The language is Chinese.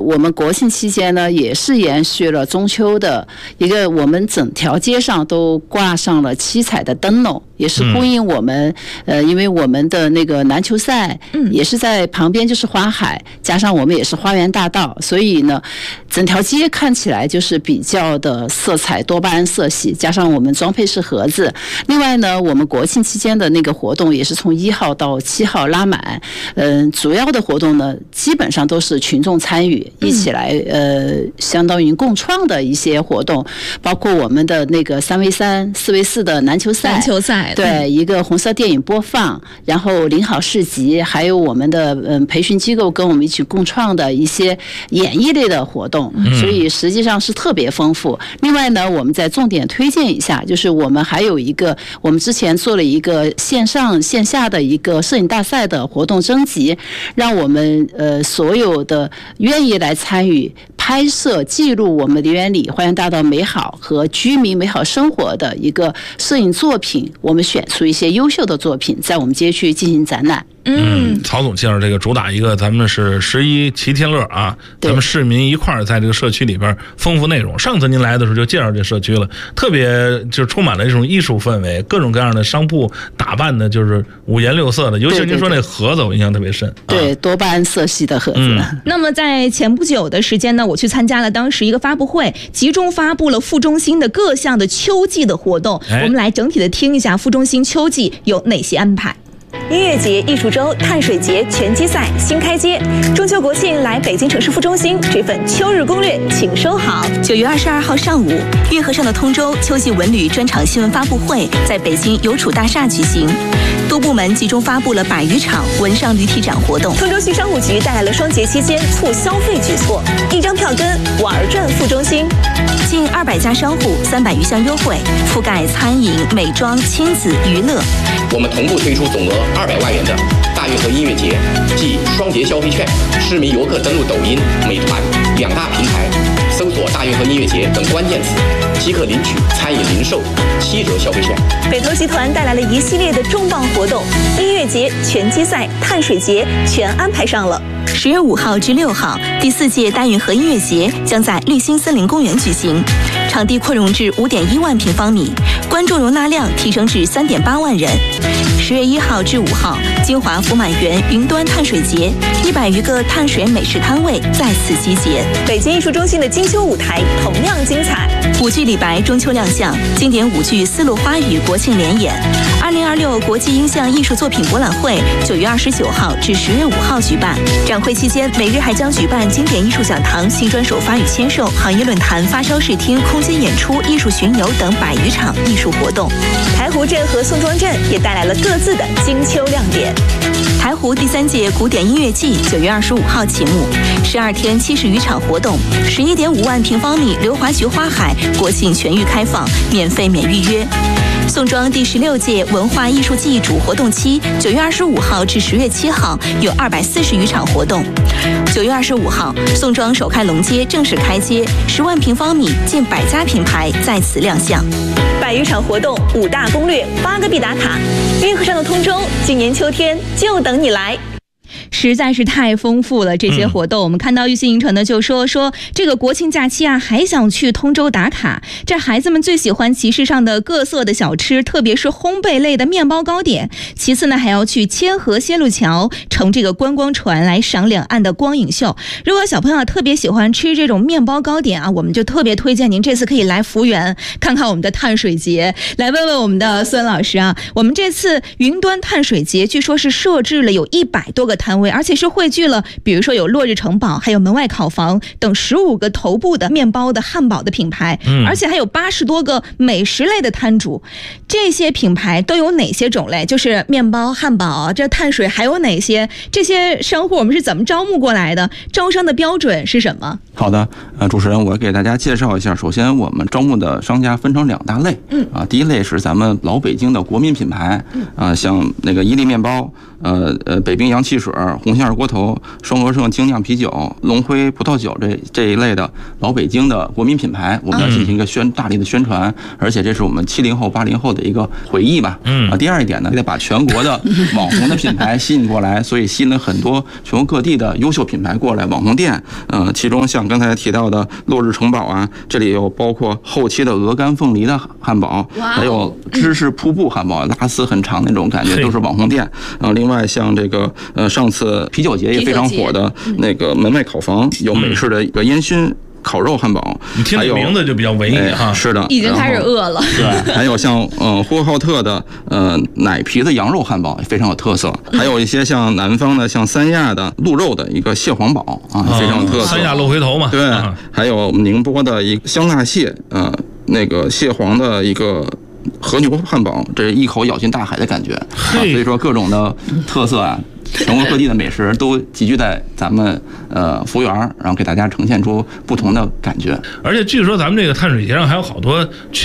我们国庆期间呢，也是延续了中秋的一个，我们整条街上都挂上了七彩的灯笼，也是呼应我们因为我们的那个篮球赛也是在旁边就是花海，加上我们也是花园大道，所以呢整条街看起来就是比较的色彩多巴胺色系，加上我们装配式盒子。另外呢，我们国庆期间的那个活动也是从1号到7号拉满，主要的活动呢基本上都是群众参与一起来相当于共创的一些活动，包括我们的那个3v3、4v4的篮球赛，对，一个红色电影播放，然后领好市集，还有我们的培训机构跟我们一起共创的一些演艺类的活动，所以实际上是特别丰富。另外呢，我们再重点推荐一下，就是我们还有一个，我们之前做了一个线上线下的一个摄影大赛的活动征集，让我们所有的愿意来参与拍摄记录我们梨园里花园大道美好和居民美好生活的一个摄影作品，我们选出一些优秀的作品在我们街区进行展览。 曹总介绍这个主打一个咱们是11齐天乐啊，咱们市民一块儿在这个社区里边丰富内容。上次您来的时候就介绍这社区了，特别就充满了这种艺术氛围，各种各样的商铺打扮的就是五颜六色的，尤其您说那盒子我印象特别深， 对，多巴胺色系的盒子。 那么在前不久的时间呢，我去参加了当时一个发布会，集中发布了副中心的各项的秋季的活动，我们来整体的听一下副中心秋季有哪些安排。 音乐节、艺术周、碳水节、拳击赛新开街，中秋国庆来北京城市副中心，这份秋日攻略请收好。9月22号上午，运河上的通州秋季文旅专场新闻发布会在北京邮储大厦举行，多部门集中发布了100余场文上旅体展活动。通州区商务局带来了双节期间促消费举措，1张票根玩转副中心，近200家商户，300余项优惠，覆盖餐饮、美妆、亲子、娱乐。 我们同步推出总额200万元的大运河音乐节暨双节消费券，市民游客登录抖音、美团2大平台，搜索大运河音乐节等关键词，即可领取餐饮零售7折消费券。北投集团带来了一系列的重磅活动，音乐节、拳击赛、碳水节全安排上了。10月5号至6号，第4届大运河音乐节将在绿心森林公园举行，场地扩容至5.1万平方米，观众容纳量提升至3.8万人。10月1号至5号，金华福满园云端碳水节，100余个碳水美食摊位在此集结。北京艺术中心的金秋舞台同样精彩，舞剧李白中秋亮相，经典舞剧《丝路花语》国庆联演。2026国际音像艺术作品博览会9月29号至10月5号举办，展会期间每日还将举办经典艺术讲堂、新专首发与签售、行业论坛、发烧视听、空间演出、艺术巡游等100余场艺术活动。台湖镇和宋庄镇也带来了各自的金秋亮点。台湖第3届古典音乐季9月25号启幕，12天70余场活动，11.5万平方米刘华菊花海国庆全域开放，免费免预约。宋庄第16届文化艺术季主活动期9月25号至10月7号有240余场活动。9月25号，宋庄首开龙街正式开街，10万平方米，近100家品牌在此亮相。100余场活动，5大攻略，8个必打卡。运河上的通州，今年秋天就等你来。 实在是太丰富了这些活动。我们看到玉信影城呢就说这个国庆假期啊，还想去通州打卡。这孩子们最喜欢集市上的各色的小吃，特别是烘焙类的面包糕点。其次呢，还要去千河仙路桥乘这个观光船来赏两岸的光影秀。如果小朋友特别喜欢吃这种面包糕点啊，我们就特别推荐您这次可以来福源看看我们的碳水节。来问问我们的孙老师啊，我们这次云端碳水节据说是设置了有100多个摊位，而且是汇聚了比如说有落日城堡还有门外烤房等15个头部的面包的汉堡的品牌，而且还有80多个美食类的摊主。这些品牌都有哪些种类？就是面包、汉堡，这碳水还有哪些？这些商户我们是怎么招募过来的？招商的标准是什么？ 好的，主持人，我给大家介绍一下。首先，我们招募的商家分成2大类，第一类是咱们老北京的国民品牌，像那个伊利面包，北冰洋汽水、红星二锅头、双和盛精酿啤酒、龙辉葡萄酒这一类的老北京的国民品牌，我们要进行一个大力的宣传，而且这是我们70后、80后的一个回忆吧。第二一点呢，得把全国的网红的品牌吸引过来，所以吸引了很多全国各地的优秀品牌过来网红店，其中像刚才提到的落日城堡啊，这里有包括后期的鹅肝凤梨的汉堡，还有芝士瀑布汉堡，拉丝很长那种感觉，都是网红店。另外像这个上次啤酒节也非常火的那个门外烤房，有美式的一个烟熏烤肉汉堡， 你听这名字就比较文艺哈。 是的， 已经开始饿了。 对，还有像呼和浩特的奶皮子羊肉汉堡也非常有特色，还有一些像南方的像三亚的鹿肉的一个蟹黄堡啊，非常有特色。 三亚鹿回头嘛。 对，还有我们宁波的一个香辣蟹，那个蟹黄的一个和牛汉堡，这是一口咬进大海的感觉。所以说各种的特色啊。全国各地的美食都集聚在咱们服务园，然后给大家呈现出不同的感觉。 而且据说咱们这个碳水节上还有好多